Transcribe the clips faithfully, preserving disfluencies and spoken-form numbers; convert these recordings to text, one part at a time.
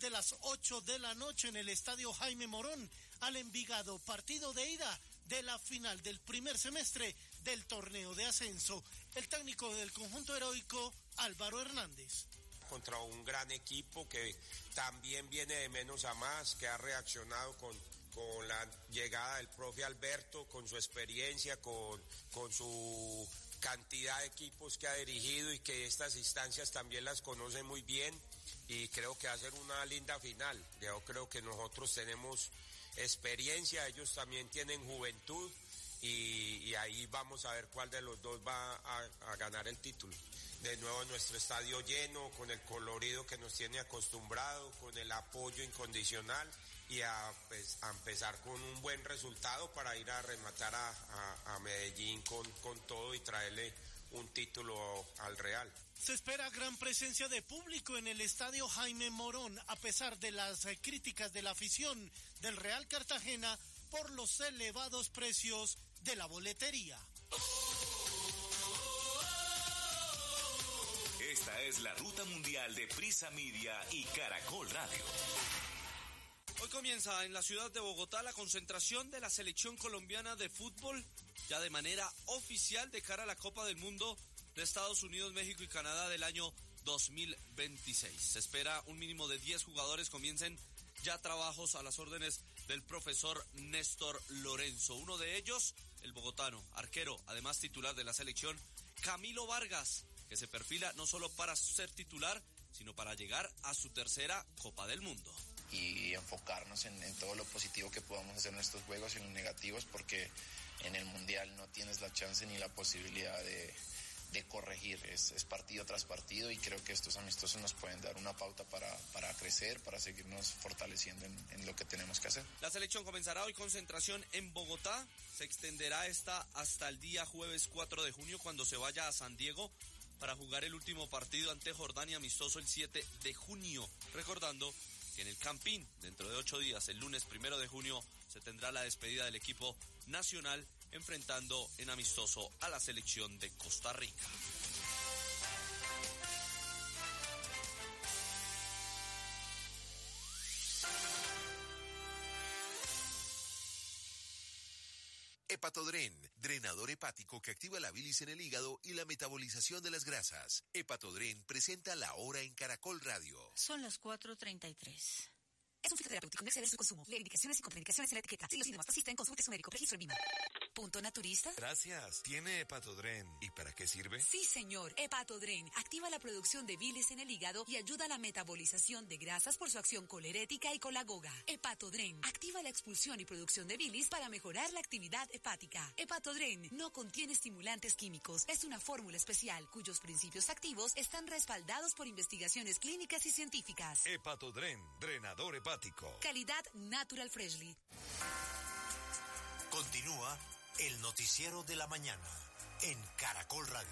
de las ocho de la noche en el Estadio Jaime Morón al Envigado, partido de ida de la final del primer semestre del torneo de ascenso. El técnico del conjunto heroico, Álvaro Hernández. Contra un gran equipo que también viene de menos a más, que ha reaccionado con, con la llegada del profe Alberto, con su experiencia, con, con su cantidad de equipos que ha dirigido y que estas instancias también las conoce muy bien, y creo que va a ser una linda final. Yo creo que nosotros tenemos experiencia, ellos también tienen juventud, y, y ahí vamos a ver cuál de los dos va a, a ganar el título. De nuevo nuestro estadio lleno, con el colorido que nos tiene acostumbrado, con el apoyo incondicional, y a, pues, a empezar con un buen resultado para ir a rematar a, a, a Medellín con, con todo y traerle un título al Real. Se espera gran presencia de público en el Estadio Jaime Morón, a pesar de las eh, críticas de la afición del Real Cartagena por los elevados precios de la boletería. Esta es la ruta mundial de Prisa Media y Caracol Radio. Hoy comienza en la ciudad de Bogotá la concentración de la selección colombiana de fútbol, ya de manera oficial de cara a la Copa del Mundo de Estados Unidos, México y Canadá del año dos mil veintiséis. Se espera un mínimo de diez jugadores comiencen ya trabajos a las órdenes del profesor Néstor Lorenzo. Uno de ellos, el bogotano, arquero, además titular de la selección, Camilo Vargas, que se perfila no solo para ser titular, sino para llegar a su tercera Copa del Mundo. Y enfocarnos en, en todo lo positivo que podamos hacer en estos juegos y en los negativos, porque en el Mundial no tienes la chance ni la posibilidad de, de corregir, es, es partido tras partido, y creo que estos amistosos nos pueden dar una pauta para, para crecer, para seguirnos fortaleciendo en, en lo que tenemos que hacer. La selección comenzará hoy concentración en Bogotá, se extenderá esta hasta el día jueves cuatro de junio, cuando se vaya a San Diego para jugar el último partido ante Jordania, amistoso el siete de junio, recordando que en el Campín, dentro de ocho días, el lunes primero de junio, se tendrá la despedida del equipo nacional, enfrentando en amistoso a la selección de Costa Rica. Hepatodren, drenador hepático que activa la bilis en el hígado y la metabolización de las grasas. Hepatodren presenta La Hora en Caracol Radio. Son las cuatro treinta y tres. Es un fitoterapéutico, no exceder su consumo. Lee indicaciones y contraindicaciones en la etiqueta. Si los síntomas persisten, consulte a su médico. Registro en Vima. ¿Punto naturista? Gracias. ¿Tiene Hepatodren? ¿Y para qué sirve? Sí, señor. Hepatodren activa la producción de bilis en el hígado y ayuda a la metabolización de grasas por su acción colerética y colagoga. Hepatodren activa la expulsión y producción de bilis para mejorar la actividad hepática. Hepatodren no contiene estimulantes químicos. Es una fórmula especial cuyos principios activos están respaldados por investigaciones clínicas y científicas. Hepatodren, drenador hepático. Calidad Natural Freshly. Continúa el noticiero de la mañana en Caracol Radio.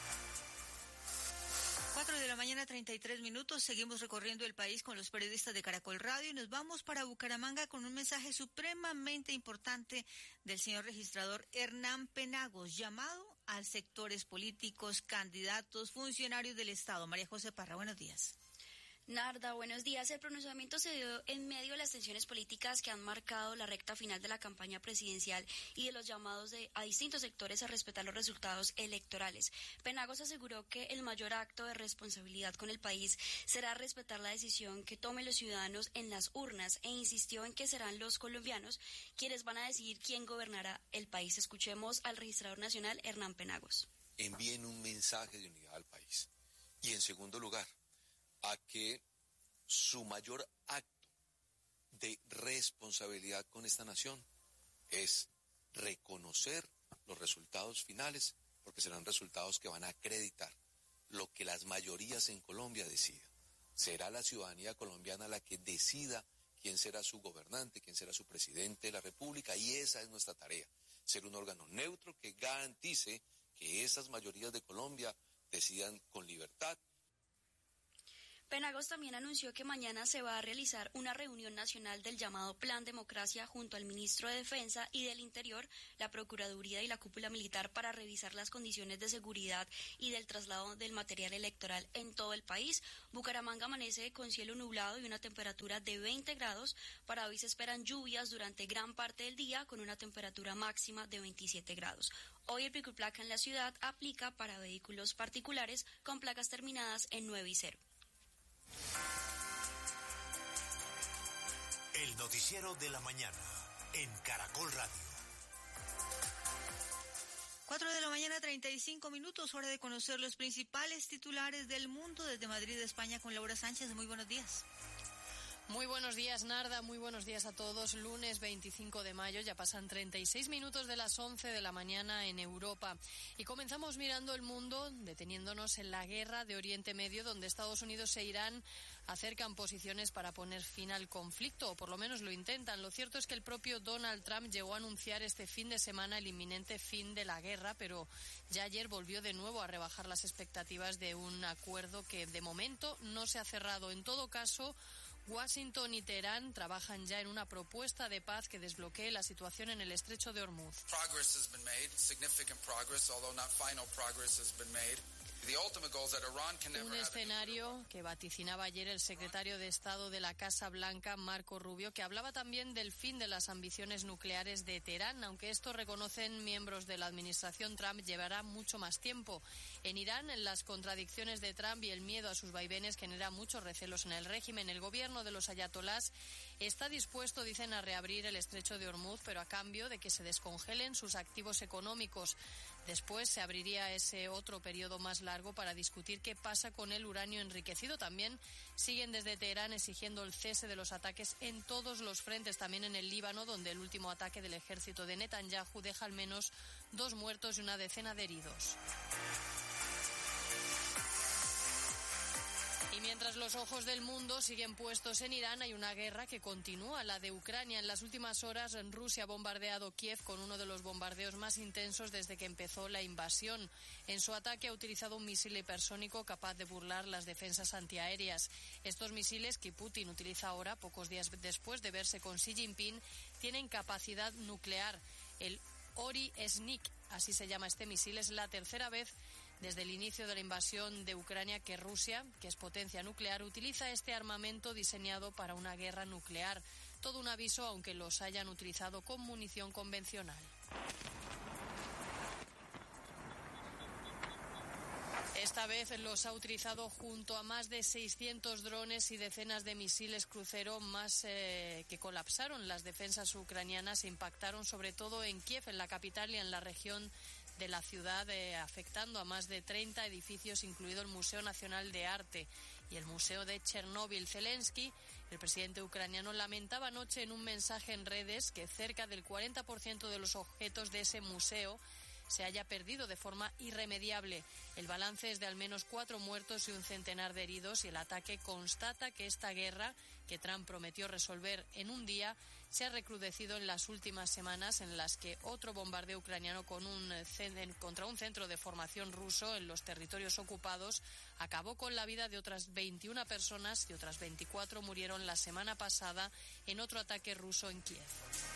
Cuatro de la mañana, treinta y tres minutos. Seguimos recorriendo el país con los periodistas de Caracol Radio y nos vamos para Bucaramanga con un mensaje supremamente importante del señor registrador Hernán Penagos, llamado a sectores políticos, candidatos, funcionarios del Estado. María José Parra, buenos días. Narda, buenos días. El pronunciamiento se dio en medio de las tensiones políticas que han marcado la recta final de la campaña presidencial y de los llamados de, a distintos sectores a respetar los resultados electorales. Penagos aseguró que el mayor acto de responsabilidad con el país será respetar la decisión que tomen los ciudadanos en las urnas e insistió en que serán los colombianos quienes van a decidir quién gobernará el país. Escuchemos al registrador nacional Hernán Penagos. Envíen un mensaje de unidad al país. Y en segundo lugar, a que su mayor acto de responsabilidad con esta nación es reconocer los resultados finales, porque serán resultados que van a acreditar lo que las mayorías en Colombia decidan. Será la ciudadanía colombiana la que decida quién será su gobernante, quién será su presidente de la República, y esa es nuestra tarea, ser un órgano neutro que garantice que esas mayorías de Colombia decidan con libertad. Penagos también anunció que mañana se va a realizar una reunión nacional del llamado Plan Democracia junto al ministro de Defensa y del Interior, la Procuraduría y la cúpula militar para revisar las condiciones de seguridad y del traslado del material electoral en todo el país. Bucaramanga amanece con cielo nublado y una temperatura de veinte grados. Para hoy se esperan lluvias durante gran parte del día con una temperatura máxima de veintisiete grados. Hoy el pico y placa en la ciudad aplica para vehículos particulares con placas terminadas en nueve y cero. El noticiero de la mañana en Caracol Radio. Cuatro de la mañana, treinta y cinco minutos, hora de conocer los principales titulares del mundo desde Madrid, España, con Laura Sánchez. Muy buenos días. Muy buenos días, Narda, muy buenos días a todos. Lunes veinticinco de mayo, ya pasan treinta y seis minutos de las once de la mañana en Europa. Y comenzamos mirando el mundo, deteniéndonos en la guerra de Oriente Medio, donde Estados Unidos e Irán acercan posiciones para poner fin al conflicto, o por lo menos lo intentan. Lo cierto es que el propio Donald Trump llegó a anunciar este fin de semana el inminente fin de la guerra, pero ya ayer volvió de nuevo a rebajar las expectativas de un acuerdo que de momento no se ha cerrado. En todo caso, Washington y Teherán trabajan ya en una propuesta de paz que desbloquee la situación en el estrecho de Hormuz. Progress has been made, significant progress, although not final progress has been made. Un escenario que vaticinaba ayer el secretario de Estado de la Casa Blanca, Marco Rubio, que hablaba también del fin de las ambiciones nucleares de Teherán, aunque esto, reconocen miembros de la administración Trump, llevará mucho más tiempo. En Irán, las contradicciones de Trump y el miedo a sus vaivenes generan muchos recelos en el régimen. El gobierno de los ayatolás está dispuesto, dicen, a reabrir el estrecho de Hormuz, pero a cambio de que se descongelen sus activos económicos. Después se abriría ese otro periodo más largo para discutir qué pasa con el uranio enriquecido. También siguen desde Teherán exigiendo el cese de los ataques en todos los frentes, también en el Líbano, donde el último ataque del ejército de Netanyahu deja al menos dos muertos y una decena de heridos. Y mientras los ojos del mundo siguen puestos en Irán, hay una guerra que continúa, la de Ucrania. En las últimas horas, Rusia ha bombardeado Kiev con uno de los bombardeos más intensos desde que empezó la invasión. En su ataque ha utilizado un misil hipersónico capaz de burlar las defensas antiaéreas. Estos misiles, que Putin utiliza ahora, pocos días después de verse con Xi Jinping, tienen capacidad nuclear. El Ori Snik, así se llama este misil, es la tercera vez desde el inicio de la invasión de Ucrania que Rusia, que es potencia nuclear, utiliza este armamento diseñado para una guerra nuclear. Todo un aviso, aunque los hayan utilizado con munición convencional. Esta vez los ha utilizado junto a más de seiscientos drones y decenas de misiles crucero más eh, que colapsaron las defensas ucranianas e impactaron sobre todo en Kiev, en la capital, y en la región de la ciudad, eh, afectando a más de treinta edificios, incluido el Museo Nacional de Arte y el Museo de Chernóbil. Zelensky, el presidente ucraniano, lamentaba anoche en un mensaje en redes que cerca del cuarenta por ciento de los objetos de ese museo se haya perdido de forma irremediable. El balance es de al menos cuatro muertos y un centenar de heridos, y el ataque constata que esta guerra, que Trump prometió resolver en un día, se ha recrudecido en las últimas semanas, en las que otro bombardeo ucraniano con un, contra un centro de formación ruso en los territorios ocupados acabó con la vida de otras veintiuna personas y otras veinticuatro murieron la semana pasada en otro ataque ruso en Kiev.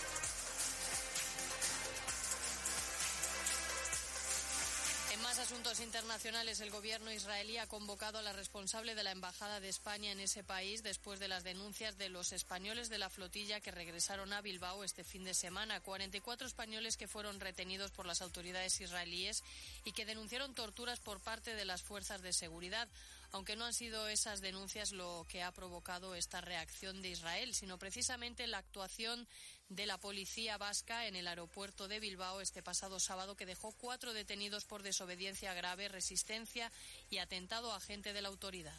En más asuntos internacionales, el gobierno israelí ha convocado a la responsable de la embajada de España en ese país después de las denuncias de los españoles de la flotilla que regresaron a Bilbao este fin de semana. cuarenta y cuatro españoles que fueron retenidos por las autoridades israelíes y que denunciaron torturas por parte de las fuerzas de seguridad. Aunque no han sido esas denuncias lo que ha provocado esta reacción de Israel, sino precisamente la actuación de la policía vasca en el aeropuerto de Bilbao este pasado sábado, que dejó cuatro detenidos por desobediencia grave, resistencia y atentado a agente de la autoridad.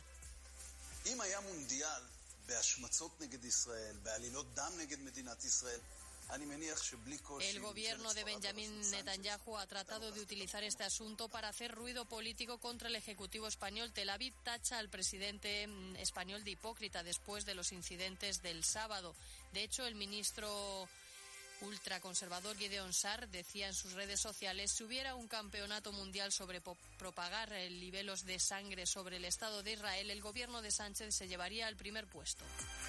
El gobierno de Benjamín Netanyahu ha tratado de utilizar este asunto para hacer ruido político contra el Ejecutivo español. Tel Aviv tacha al presidente español de hipócrita después de los incidentes del sábado. De hecho, el ministro ultraconservador Gideon Sa'ar decía en sus redes sociales: si hubiera un campeonato mundial sobre propagar libelos de sangre sobre el Estado de Israel, el gobierno de Sánchez se llevaría el primer puesto.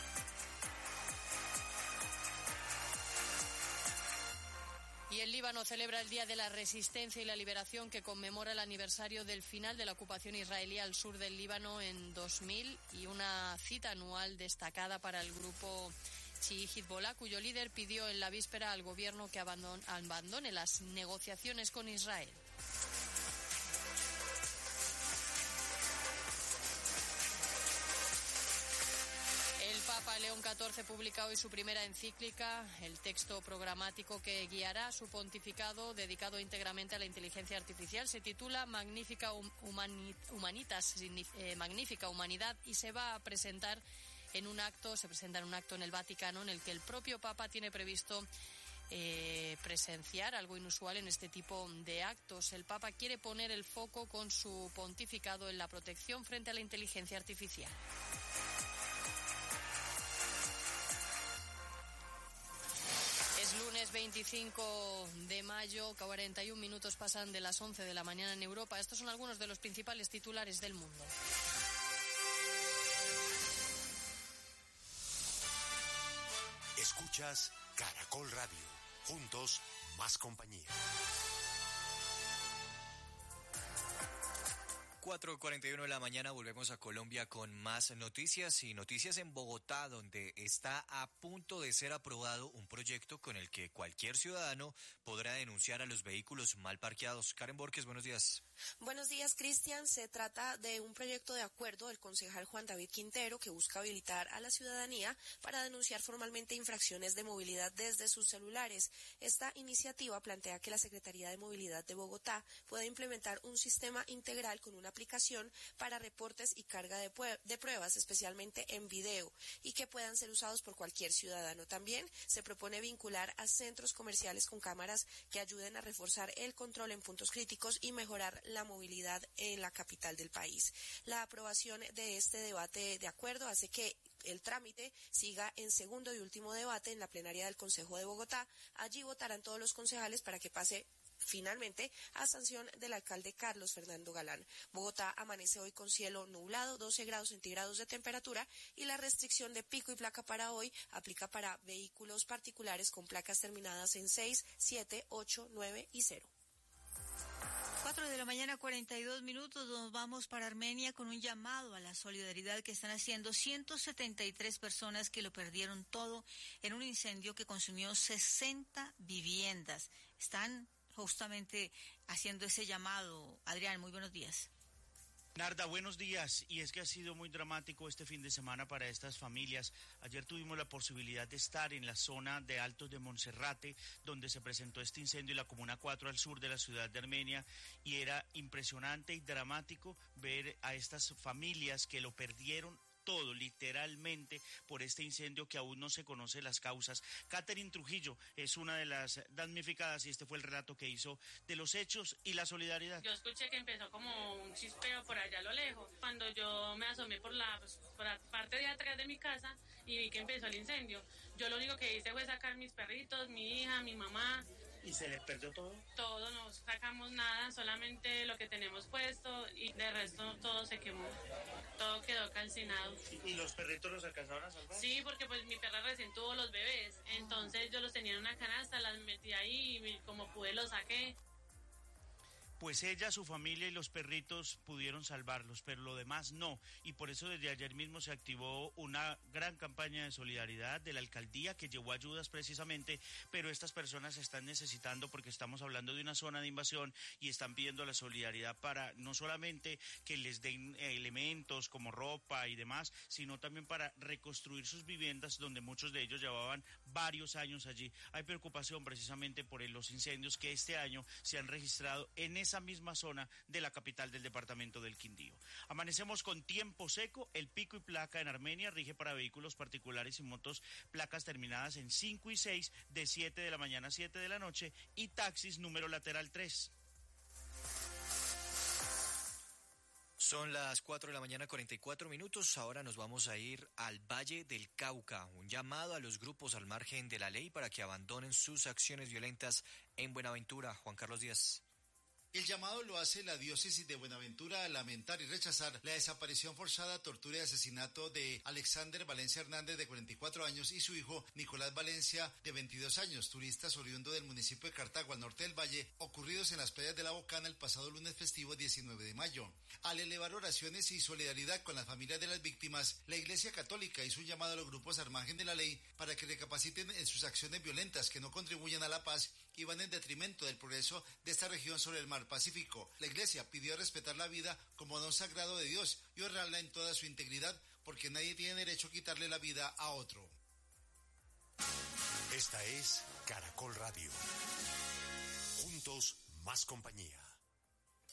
Y el Líbano celebra el Día de la Resistencia y la Liberación, que conmemora el aniversario del final de la ocupación israelí al sur del Líbano en dos mil y una cita anual destacada para el grupo chií Hezbollah, cuyo líder pidió en la víspera al gobierno que abandone, abandone las negociaciones con Israel. El Papa León catorce publica hoy su primera encíclica, el texto programático que guiará su pontificado dedicado íntegramente a la inteligencia artificial. Se titula Magnífica Humanitas, eh, Magnífica Humanidad, y se va a presentar en un acto, se presenta en un acto en el Vaticano en el que el propio Papa tiene previsto eh, presenciar, algo inusual en este tipo de actos. El Papa quiere poner el foco con su pontificado en la protección frente a la inteligencia artificial. Es lunes veinticinco de mayo, cuarenta y un minutos pasan de las once de la mañana en Europa. Estos son algunos de los principales titulares del mundo. Escuchas Caracol Radio. Juntos, más compañía. cuatro cuarenta y uno de la mañana, volvemos a Colombia con más noticias y noticias en Bogotá, donde está a punto de ser aprobado un proyecto con el que cualquier ciudadano podrá denunciar a los vehículos mal parqueados. Karen Borges, buenos días. Buenos días, Cristian. Se trata de un proyecto de acuerdo del concejal Juan David Quintero que busca habilitar a la ciudadanía para denunciar formalmente infracciones de movilidad desde sus celulares. Esta iniciativa plantea que la Secretaría de Movilidad de Bogotá pueda implementar un sistema integral con una aplicación para reportes y carga de, de pruebas, especialmente en video, y que puedan ser usados por cualquier ciudadano. También se propone vincular a centros comerciales con cámaras que ayuden a reforzar el control en puntos críticos y mejorar la movilidad en la capital del país. La aprobación de este debate de acuerdo hace que el trámite siga en segundo y último debate en la plenaria del Consejo de Bogotá. Allí votarán todos los concejales para que pase finalmente a sanción del alcalde Carlos Fernando Galán. Bogotá amanece hoy con cielo nublado, doce grados centígrados de temperatura, y la restricción de pico y placa para hoy aplica para vehículos particulares con placas terminadas en seis, siete, ocho, nueve y cero. Cuatro de la mañana, cuarenta y dos minutos, nos vamos para Armenia con un llamado a la solidaridad que están haciendo ciento setenta y tres personas que lo perdieron todo en un incendio que consumió sesenta viviendas. Están justamente haciendo ese llamado. Adrián, muy buenos días. Narda, buenos días. Y es que ha sido muy dramático este fin de semana para estas familias. Ayer tuvimos la posibilidad de estar en la zona de Altos de Monserrate, donde se presentó este incendio en la Comuna cuatro al sur de la ciudad de Armenia, y era impresionante y dramático ver a estas familias que lo perdieron todo, literalmente, por este incendio que aún no se conoce las causas. Catherine Trujillo es una de las damnificadas y este fue el relato que hizo de los hechos y la solidaridad. Yo escuché que empezó como un chispeo por allá a lo lejos. Cuando yo me asomé por la, pues, por la parte de atrás de mi casa y vi que empezó el incendio, yo lo único que hice fue sacar mis perritos, mi hija, mi mamá. ¿Y se les perdió todo? Todo, no sacamos nada, solamente lo que tenemos puesto, y de resto todo se quemó, todo quedó calcinado. ¿Y los perritos los alcanzaron a salvar? Sí, porque pues mi perra recién tuvo los bebés, entonces yo los tenía en una canasta, las metí ahí y como pude los saqué. Pues ella, su familia y los perritos pudieron salvarlos, pero lo demás no. Y por eso desde ayer mismo se activó una gran campaña de solidaridad de la alcaldía que llevó ayudas precisamente, pero estas personas están necesitando, porque estamos hablando de una zona de invasión, y están pidiendo la solidaridad para no solamente que les den elementos como ropa y demás, sino también para reconstruir sus viviendas, donde muchos de ellos llevaban varios años allí. Hay preocupación precisamente por los incendios que este año se han registrado en ese esa misma zona de la capital del departamento del Quindío. Amanecemos con tiempo seco. El pico y placa en Armenia rige para vehículos particulares y motos, placas terminadas en cinco y seis, de siete de la mañana a siete de la noche, y taxis número lateral tres. Son las cuatro de la mañana, cuarenta y cuatro minutos. Ahora nos vamos a ir al Valle del Cauca. Un llamado a los grupos al margen de la ley para que abandonen sus acciones violentas en Buenaventura. Juan Carlos Díaz. El llamado lo hace la diócesis de Buenaventura a lamentar y rechazar la desaparición forzada, tortura y asesinato de Alexander Valencia Hernández, de cuarenta y cuatro años, y su hijo Nicolás Valencia, de veintidós años, turistas oriundo del municipio de Cartago, al norte del valle, ocurridos en las playas de La Bocana el pasado lunes festivo diecinueve de mayo. Al elevar oraciones y solidaridad con las familias de las víctimas, la Iglesia Católica hizo un llamado a los grupos al margen de la ley para que recapaciten en sus acciones violentas que no contribuyen a la paz y van en detrimento del progreso de esta región sobre el mar Pacífico. La Iglesia pidió respetar la vida como don sagrado de Dios y honrarla en toda su integridad, porque nadie tiene derecho a quitarle la vida a otro. Esta es Caracol Radio. Juntos, más compañía.